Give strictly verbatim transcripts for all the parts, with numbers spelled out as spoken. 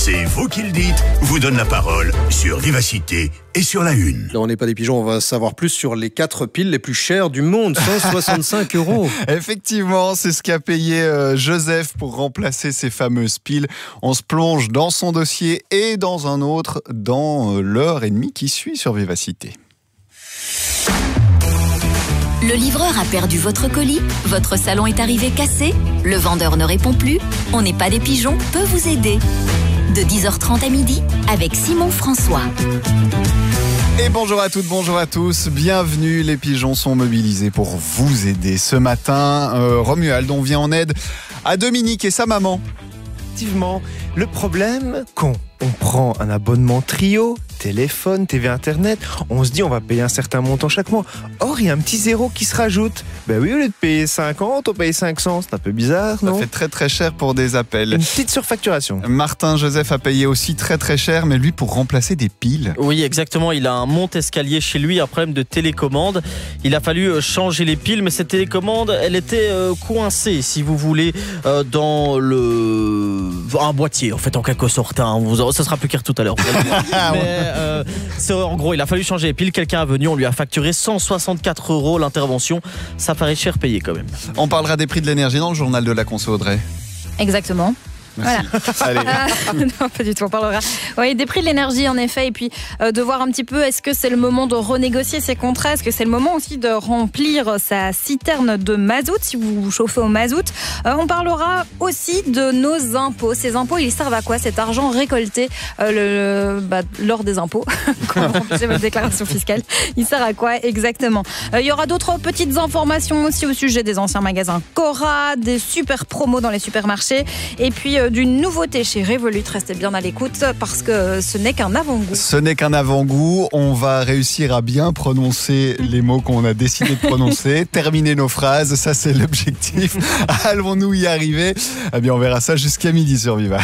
C'est vous qui le dites, vous donne la parole sur Vivacité et sur la Une. Non, on n'est pas des pigeons, on va savoir plus sur les quatre piles les plus chères du monde, cent soixante-cinq euros. Effectivement, c'est ce qu'a payé euh, Joseph pour remplacer ces fameuses piles. On se plonge dans son dossier et dans un autre dans euh, l'heure et demie qui suit sur Vivacité. Le livreur a perdu votre colis, votre salon est arrivé cassé, le vendeur ne répond plus, On n'est pas des pigeons peut vous aider. De dix heures trente à midi avec Simon François. Et bonjour à toutes, bonjour à tous, bienvenue, les pigeons sont mobilisés pour vous aider. Ce matin, euh, Romuald, on vient en aide à Dominique et sa maman. Effectivement, le problème, quand on prend un abonnement trio, téléphone, T V Internet, on se dit on va payer un certain montant chaque mois. Or, il y a un petit zéro qui se rajoute. Ben oui, au lieu de payer cinquante, on paye cinq cents. C'est un peu bizarre, non ? Ça fait très très cher pour des appels. Une petite surfacturation. Martin Joseph a payé aussi très très cher, mais lui pour remplacer des piles. Oui, exactement. Il a un monte-escalier chez lui, un problème de télécommande. Il a fallu changer les piles, mais cette télécommande, elle était euh, coincée, si vous voulez, euh, dans le un boîtier, en fait, en quelque sorte. Hein. Vous... Ça sera plus clair tout à l'heure. mais euh, c'est, en gros, il a fallu changer les piles. Quelqu'un est venu, on lui a facturé cent soixante-quatre euros l'intervention. Ça paraît cher payé quand même. On parlera des prix de l'énergie dans le journal de la conso, Audrey. Exactement. Merci. Voilà. Euh, non, pas du tout, on parlera. Oui, des prix de l'énergie en effet, et puis euh, de voir un petit peu, est-ce que c'est le moment de renégocier ses contrats, est-ce que c'est le moment aussi de remplir sa citerne de mazout, si vous chauffez au mazout. Euh, on parlera aussi de nos impôts. Ces impôts, ils servent à quoi ? Cet argent récolté euh, le, bah, lors des impôts, quand vous remplissez votre déclaration fiscale, il sert à quoi exactement ? euh, Il y aura d'autres petites informations aussi au sujet des anciens magasins Cora, des super promos dans les supermarchés, et puis d'une nouveauté chez Revolut. Restez bien à l'écoute parce que ce n'est qu'un avant-goût. Ce n'est qu'un avant-goût. On va réussir à bien prononcer les mots qu'on a décidé de prononcer, terminer nos phrases, ça c'est l'objectif. Allons-nous y arriver ? Eh bien on verra ça jusqu'à midi sur Viva.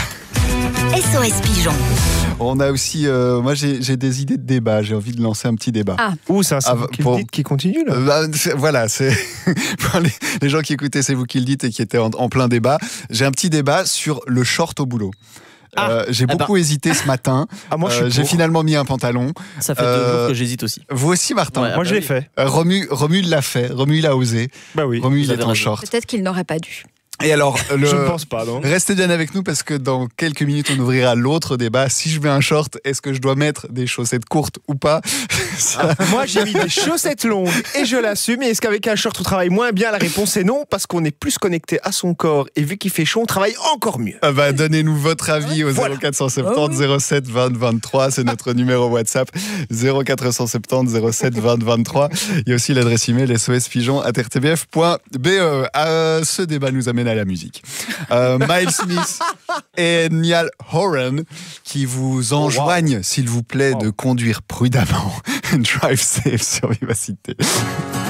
S O S Pigeon. On a aussi, euh, moi j'ai, j'ai des idées de débat, j'ai envie de lancer un petit débat. Ah. Ouh, c'est un c'est Ah, vous qui pour- le dites qui continue là. Euh, bah, c'est- voilà, c'est pour les, les gens qui écoutaient, c'est vous qui le dites et qui étaient en, en plein débat. J'ai un petit débat sur le short au boulot. Ah, Euh, j'ai eh beaucoup hésité ce matin. Ah, moi je suis Euh, j'ai pour. finalement mis un pantalon. Ça fait deux Euh, jours que j'hésite aussi. Vous aussi, Martin. Ouais. Moi je l'ai oui. fait. Euh, Romu, Romu l'a fait. Romu il a osé. Bah oui. Romu il vous est avez en raison. short. Peut-être qu'il n'aurait pas dû. Et alors, le... Je ne pense pas, non. Restez bien avec nous parce que dans quelques minutes, on ouvrira l'autre débat. Si je mets un short, est-ce que je dois mettre des chaussettes courtes ou pas ? Ça- Moi j'ai mis des chaussettes longues et je l'assume. Et est-ce qu'avec un short on travaille moins bien ? La réponse est non, parce qu'on est plus connecté à son corps et vu qu'il fait chaud, on travaille encore mieux. Ah bah, donnez-nous votre avis au Voilà. zéro quatre cent soixante-dix zéro sept vingt vingt-trois. C'est notre numéro WhatsApp. zéro quatre cent soixante-dix zéro sept vingt vingt-trois. Il y a aussi l'adresse email s o s pigeon arobase r t b f point b e. Euh, ce débat nous amène à la musique. Euh, Miles Smith et Niall Horan qui vous enjoignent, s'il vous plaît, de conduire prudemment. Drive safe sur Vivacité.